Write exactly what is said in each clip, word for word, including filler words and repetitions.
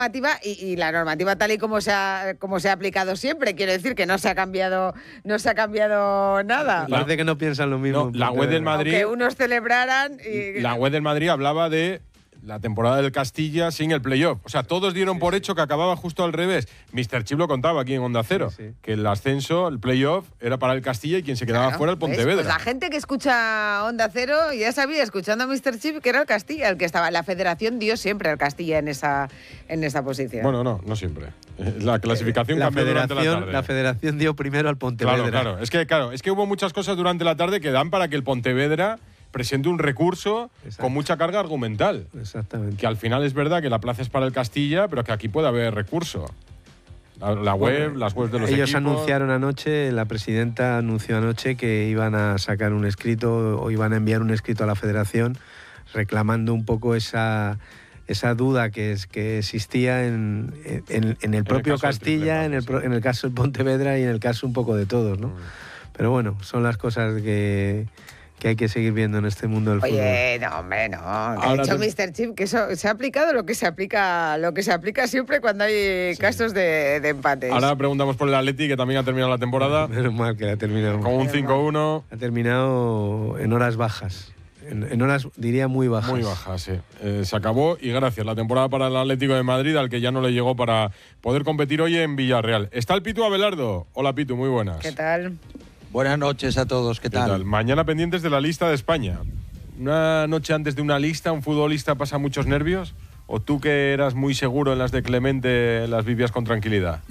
normativa y, y la normativa tal y como se ha como se ha aplicado siempre, quiero decir que no se ha cambiado no se ha cambiado nada. Parece que no piensan lo mismo. No, la web del Madrid, que unos celebraran y... la web del Madrid hablaba de la temporada del Castilla sin el playoff. O sea, todos dieron sí, por sí. hecho que acababa justo al revés. míster Chip lo contaba aquí en Onda Cero, sí, sí. que el ascenso, el playoff, era para el Castilla y quien se quedaba Claro, fuera el ¿ves? Pontevedra. Pues la gente que escucha Onda Cero ya sabía, escuchando a míster Chip, que era el Castilla el que estaba. La Federación dio siempre al Castilla en esa en esa posición. Bueno, no, no siempre. La clasificación la cambió durante la federación, tarde. la federación dio primero al Pontevedra. Claro, claro. Es que, claro, es que hubo muchas cosas durante la tarde que dan para que el Pontevedra presente un recurso Exacto. con mucha carga argumental. Exactamente. Que al final es verdad que la plaza es para el Castilla, pero que aquí puede haber recurso. La, la web, Bueno, las webs de los ellos equipos… anunciaron anoche, la presidenta anunció anoche que iban a sacar un escrito o iban a enviar un escrito a la federación reclamando un poco esa… esa duda que, es, que existía en, en, en el propio el Castilla, en el, sí. en el caso del Pontevedra y en el caso un poco de todos, ¿no? Mm. Pero bueno, son las cosas que, que hay que seguir viendo en este mundo del Oye, fútbol. Oye, no, hombre, no. Ha dicho te... míster Chip que eso se ha aplicado lo que se aplica, lo que se aplica siempre cuando hay sí. casos de, de empates. Ahora preguntamos por el Atleti, que también ha terminado la temporada. Menos mal que la ha terminado. Con un cinco uno. Ha terminado en horas bajas. En, en horas, diría, muy bajas. Muy bajas, sí. Eh, se acabó y gracias. La temporada para el Atlético de Madrid, al que ya no le llegó para poder competir hoy en Villarreal. Está el Pitu Abelardo. Hola, Pitu, muy buenas. ¿Qué tal? Buenas noches a todos, ¿qué, ¿Qué tal? tal? Mañana pendientes de la lista de España. ¿Una noche antes de una lista, un futbolista pasa muchos nervios? ¿O tú, que eras muy seguro en las de Clemente, las vivías con tranquilidad?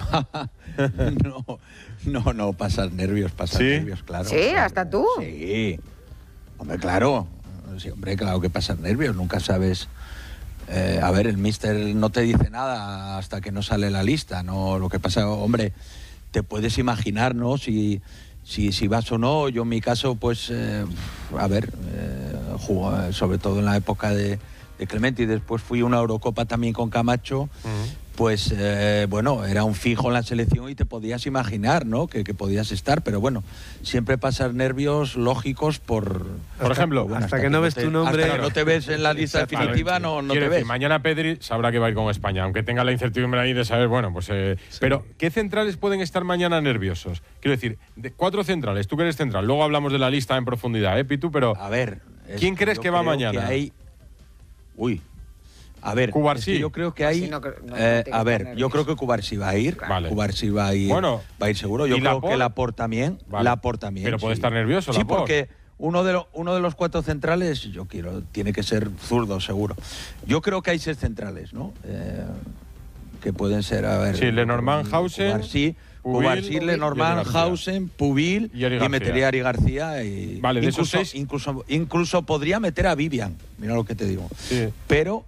no, no, no, pasas nervios, pasas ¿Sí? nervios, claro. ¿Sí? ¿Hasta tú? Sí. Hombre, claro. Sí, hombre, claro que pasas nervios, nunca sabes… Eh, a ver, el míster no te dice nada hasta que no sale la lista, ¿no? Lo que pasa, hombre, te puedes imaginar, ¿no? Si… Si, si vas o no, yo en mi caso, pues, eh, a ver, eh, jugó, sobre todo en la época de, de Clemente, y después fui a una Eurocopa también con Camacho, uh-huh. pues, eh, bueno, era un fijo en la selección y te podías imaginar, ¿no?, que, que podías estar, pero bueno, siempre pasas nervios lógicos por… Por ejemplo, bueno, hasta, hasta que, que no ves te, tu nombre… Hasta que no te ves en la lista definitiva, no, no te decir, ves. Mañana Pedri sabrá que va a ir con España, aunque tenga la incertidumbre ahí de saber, bueno, pues… Eh, sí. Pero, ¿qué centrales pueden estar mañana nerviosos? Quiero decir, de cuatro centrales, tú que eres central, luego hablamos de la lista en profundidad, ¿eh, Pitu? Pero, a ver… ¿quién crees que va mañana? Que hay… Uy… A ver, Cubarsí. Es que yo creo que hay… no, no, no eh, a ver, yo creo que Cubarsí va a ir. Vale. Cubarsí va a ir, bueno, va a ir seguro. Yo creo Laporte? que Laporte también. Vale. Laporte también. Pero puede sí. estar nervioso, Sí, Laporte. porque uno de, lo, uno de los cuatro centrales, yo quiero, tiene que ser zurdo, seguro. Yo creo que hay seis centrales, ¿no? Eh, que pueden ser, a ver… Sí, Lenormand, Hausen… Cubarsí, Cubarsí, Lenormand, Hausen, Pubil y, y metería a Ari García. Y vale, de incluso, esos seis… incluso, incluso podría meter a Vivian, mira lo que te digo. Sí. Pero…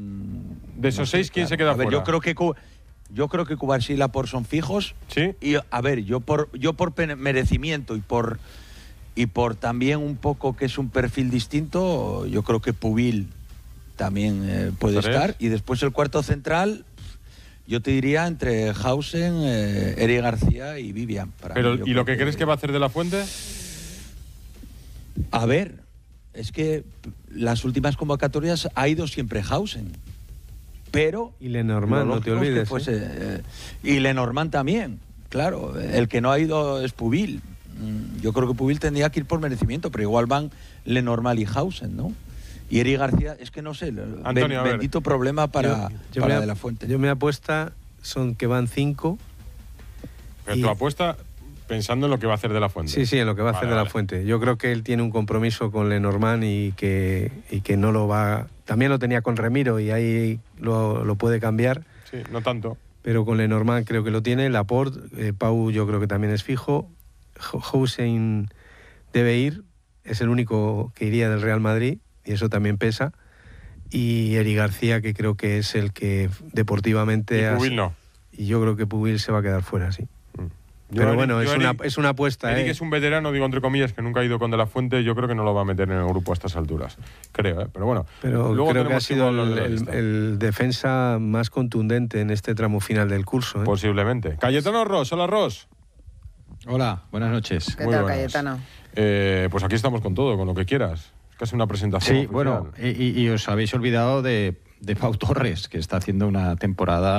De esos no sé, seis, ¿quién claro. se queda a ver, fuera? Yo creo que yo creo que Cubarsí y Laporte son fijos. Sí. Y a ver, yo por yo por merecimiento y por y por también un poco que es un perfil distinto, yo creo que Pubil también eh, puede ¿Tres? estar. Y después el cuarto central, yo te diría entre Hausen, eh, Eri García y Vivian. Para Pero mí, ¿y lo que, que crees que va a hacer de la Fuente? A ver, es que las últimas convocatorias ha ido siempre Hausen. Pero… Y Lenormand, no te olvides. Fuese, ¿eh? eh, y Lenormand también, claro. El que no ha ido es Pubil. Yo creo que Pubil tendría que ir por merecimiento, pero igual van Lenormand y Hausen, ¿no? Y Eri García, es que no sé, Antonio, ben, bendito problema para, yo, yo para me, De la Fuente. Yo me apuesta, son que van cinco. Pero y... tu apuesta pensando en lo que va a hacer De la Fuente. Sí, sí, en lo que va a hacer vale, De la vale. Fuente. Yo creo que él tiene un compromiso con Lenormand y que, y que no lo va… También lo tenía con Remiro y ahí lo, lo puede cambiar. Sí, no tanto. Pero con Lenormand creo que lo tiene. Laporte, eh, Pau yo creo que también es fijo. Hausen debe ir, es el único que iría del Real Madrid y eso también pesa. Y Eri García, que creo que es el que deportivamente… Y Pubil no. Y yo creo que Pubil se va a quedar fuera, sí. Mm. Pero Yo, bueno, yo, es, Eric, una, es una apuesta. Eric ¿eh? es un veterano, digo entre comillas, que nunca ha ido con De la Fuente. Yo creo que no lo va a meter en el grupo a estas alturas. Creo, ¿eh? Pero bueno. Pero luego creo que ha sido el, de el, el defensa más contundente en este tramo final del curso. ¿eh? Posiblemente. Cayetano Ros, hola Ros. Hola, buenas noches. ¿Qué Muy tal, buenas. Cayetano? Eh, pues aquí estamos con todo, con lo que quieras. Es casi una presentación. Sí, oficial. bueno, y, y os habéis olvidado de, de Pau Torres, que está haciendo una temporada